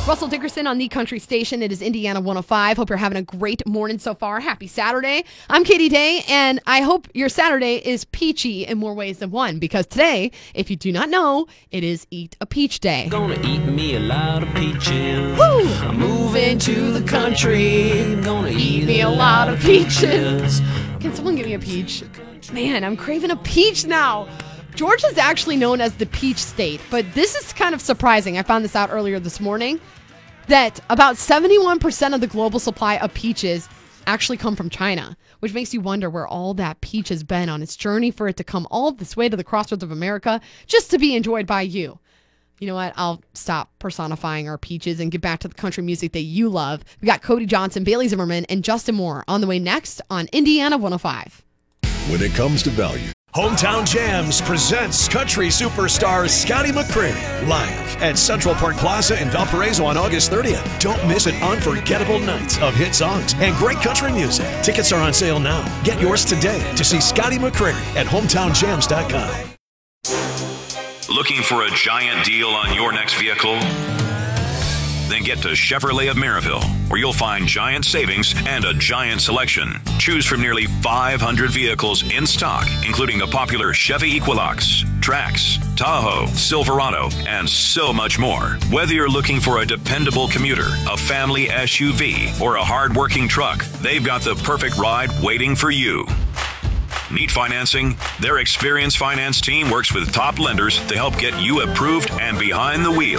Russell Dickerson on the Country Station. It is Indiana 105. Hope you're having a great morning so far. Happy Saturday. I'm Katie Day, and I hope your Saturday is peachy in more ways than one, because today, if you do not know, it is Eat a Peach Day. Gonna eat me a lot of peaches. Woo! I'm moving to the country. Gonna eat me a lot of peaches. Can someone give me a peach? Man, I'm craving a peach now. Georgia is actually known as the peach state, but this is kind of surprising. I found this out earlier this morning, that about 71% of the global supply of peaches actually come from China, which makes you wonder where all that peach has been on its journey for it to come all this way to the crossroads of America just to be enjoyed by you. You know what? I'll stop personifying our peaches and get back to the country music that you love. We got Cody Johnson, Bailey Zimmerman, and Justin Moore on the way next on Indiana 105. When it comes to value, Hometown Jams presents country superstar Scotty McCreery live at Central Park Plaza in Valparaiso on August 30th. Don't miss an unforgettable night of hit songs and great country music. Tickets are on sale now. Get yours today to see Scotty McCreery at hometownjams.com. Looking for a giant deal on your next vehicle? Then get to Chevrolet of Maryville, where you'll find giant savings and a giant selection. Choose from nearly 500 vehicles in stock, including the popular Chevy Equinox, Trax, Tahoe, Silverado, and so much more. Whether you're looking for a dependable commuter, a family SUV, or a hard-working truck, they've got the perfect ride waiting for you. Need financing? Their experienced finance team works with top lenders to help get you approved and behind the wheel.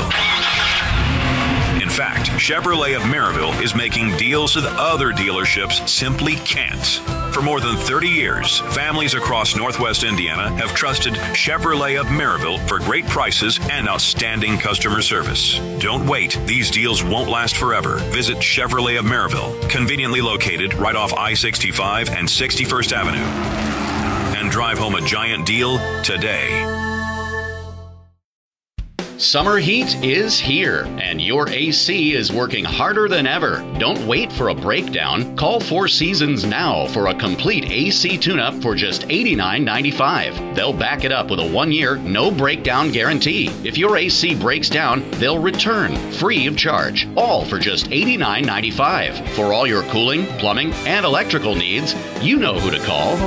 In fact, Chevrolet of Maryville is making deals that other dealerships simply can't. For more than 30 years, families across Northwest Indiana have trusted Chevrolet of Maryville for great prices and outstanding customer service. Don't wait. These deals won't last forever. Visit Chevrolet of Maryville, conveniently located right off I-65 and 61st Avenue. And drive home a giant deal today. Summer heat is here, and your AC is working harder than ever. Don't wait for a breakdown. Call Four Seasons now for a complete AC tune-up for just $89.95. They'll back it up with a 1-year, no-breakdown guarantee. If your AC breaks down, they'll return, free of charge, all for just $89.95. For all your cooling, plumbing, and electrical needs, you know who to call.